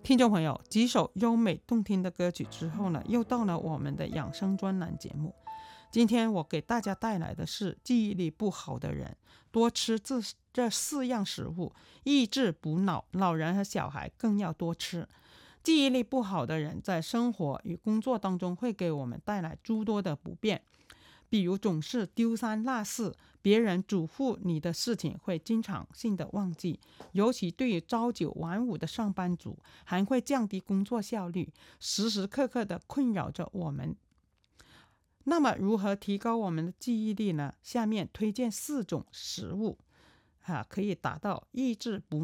听众朋友，几首优美动听的歌曲之后呢，又到了我们的养生专栏节目。今天我给大家带来的是记忆力不好的人多吃这4样食物，益智补脑，老人和小孩更要多吃。记忆力不好的人在生活与工作当中会给我们带来诸多的不便，比如总是丢三落四，别人嘱咐你的事情会经常性的忘记，尤其对于朝九晚五的上班族，还会降低工作效率，时时刻刻的困扰着我们。那么如何提高我们的记忆力呢？下面推荐4种食物可以达到益智补